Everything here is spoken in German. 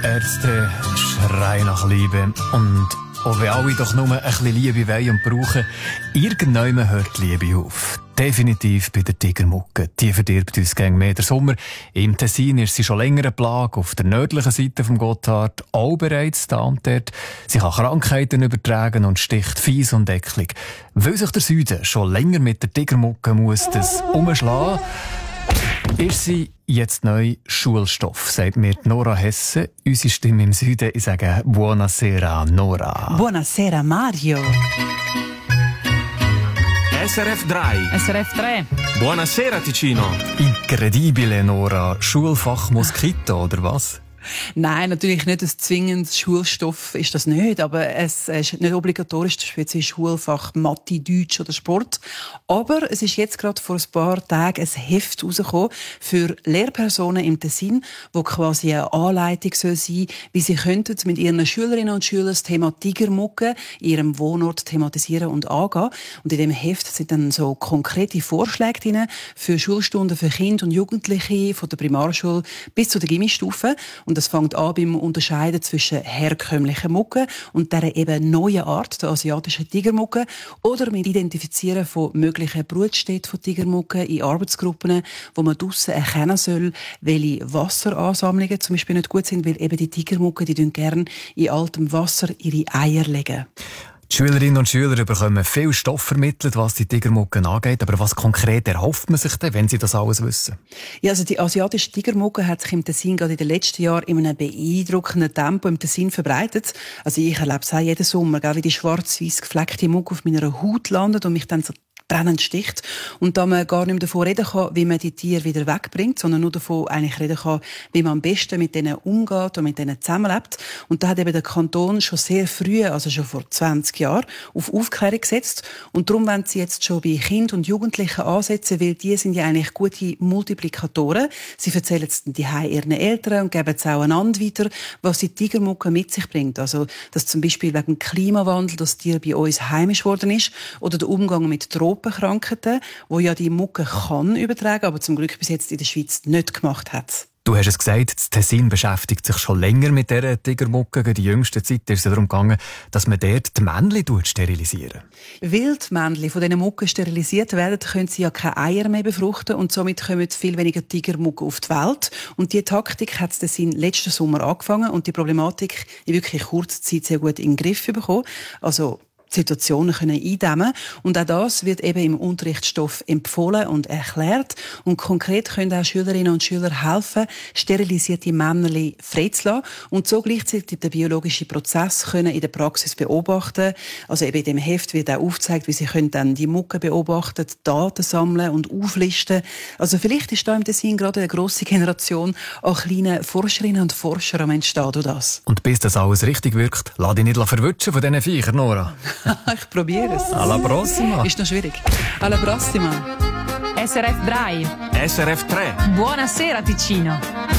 Ärzte schreien nach Liebe. Und auch wenn alle doch nur ein bisschen Liebe wollen und brauchen, irgendwann hört die Liebe auf. Definitiv bei der Tigermucke. Die verdirbt uns gegen mehr. Der Sommer im Tessin ist sie schon länger eine Plage. Auf der nördlichen Seite vom Gotthard auch bereits da und dort. Sie kann Krankheiten übertragen und sticht fies und eklig. Weil sich der Süden schon länger mit der Tigermucke muss das umschlagen, ist sie jetzt neu Schulstoff, sagt mir Nora Hesse, unsere Stimme im Süden. Ich sage Buonasera, Nora. Buonasera, Mario. SRF 3. SRF 3. Buonasera, Ticino. Incredibile, Nora. Schulfach Moskito, oder was? Nein, natürlich nicht ein zwingendes Schulstoff ist das nicht, aber es ist nicht obligatorisch, das spezielle Schulfach Mathe, Deutsch oder Sport. Aber es ist jetzt gerade vor ein paar Tagen ein Heft rausgekommen für Lehrpersonen im Tessin, wo quasi eine Anleitung soll sein, wie sie könnten mit ihren Schülerinnen und Schülern das Thema Tigermucke in ihrem Wohnort thematisieren und angehen. Und in dem Heft sind dann so konkrete Vorschläge drin für Schulstunden für Kinder und Jugendliche von der Primarschule bis zu der Gymnastikstufe. Und das fängt an beim Unterscheiden zwischen herkömmlichen Mucken und dieser eben neuen Art, der asiatischen Tigermucke, oder mit Identifizieren von möglichen Brutstätten von Tigermucken in Arbeitsgruppen, wo man draussen erkennen soll, welche Wasseransammlungen zum Beispiel nicht gut sind, weil eben die Tigermucken, die gerne in altem Wasser ihre Eier legen. Die Schülerinnen und Schüler bekommen viel Stoff vermittelt, was die Tigermucke angeht. Aber was konkret erhofft man sich denn, wenn sie das alles wissen? Ja, also die asiatische Tigermucke hat sich im Tessin gerade in den letzten Jahren in einem beeindruckenden Tempo im Tessin verbreitet. Also ich erlebe es auch jeden Sommer, wie die schwarz-weiß gefleckte Mucke auf meiner Haut landet und mich dann so brennend sticht. Und da man gar nicht mehr davon reden kann, wie man die Tiere wieder wegbringt, sondern nur davon eigentlich reden kann, wie man am besten mit denen umgeht und mit denen zusammenlebt. Und da hat eben der Kanton schon sehr früh, also schon vor 20 Jahren, auf Aufklärung gesetzt. Und darum wollen sie jetzt schon bei Kindern und Jugendlichen ansetzen, weil die sind ja eigentlich gute Multiplikatoren. Sie erzählen es die ihren Eltern und geben es auch einander weiter, was die Tigermucke mit sich bringt. Also, dass zum Beispiel wegen dem Klimawandel das Tier bei uns heimisch geworden ist oder der Umgang mit Tropenkrankheiten, wo ja die Mucke kann übertragen, aber zum Glück bis jetzt in der Schweiz nicht gemacht hat. Du hast es gesagt, das Tessin beschäftigt sich schon länger mit dieser Tigermucke. In der jüngsten Zeit ist es darum gegangen, dass man dort die Männchen sterilisieren. Weil die Männchen von diesen Mucken sterilisiert werden, können sie ja keine Eier mehr befruchten und somit kommen viel weniger Tigermucke auf die Welt. Und diese Taktik hat das Tessin letzten Sommer angefangen und die Problematik in wirklich kurzer Zeit sehr gut in den Griff bekommen. Also Situationen können eindämmen. Und auch das wird eben im Unterrichtsstoff empfohlen und erklärt. Und konkret können auch Schülerinnen und Schüler helfen, sterilisierte Männerchen freizulassen und so gleichzeitig den biologischen Prozess können in der Praxis beobachten. Also eben in dem Heft wird auch aufgezeigt, wie sie können dann die Mucke beobachten, Daten sammeln und auflisten. Also vielleicht ist da im Tessin gerade eine grosse Generation an kleinen Forscherinnen und Forschern am Entstehen durch das. Und bis das alles richtig wirkt, lass dich nicht verwutschen von diesen Viechern, Nora. Ich probiere es. Alla prossima. Ist noch schwierig. Alla prossima. SRF 3. SRF 3. Buonasera, Ticino.